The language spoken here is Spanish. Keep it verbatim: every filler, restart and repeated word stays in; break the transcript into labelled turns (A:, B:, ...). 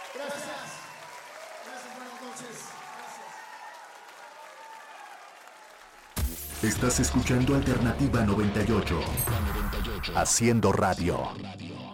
A: Gracias. Gracias, buenas noches. Gracias.
B: Estás escuchando Alternativa noventa y ocho. Haciendo radio.